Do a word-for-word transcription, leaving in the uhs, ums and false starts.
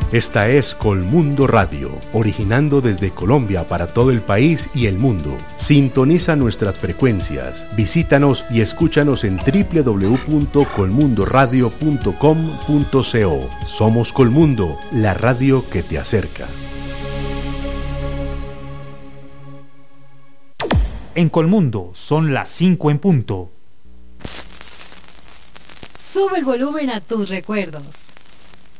Esta es Colmundo Radio, originando desde Colombia para todo el país y el mundo. Sintoniza nuestras frecuencias, visítanos y escúchanos en doble u doble u doble u punto colmundo radio punto com punto co. Somos Colmundo, la radio que te acerca. En Colmundo son las cinco en punto. Sube el volumen a tus recuerdos.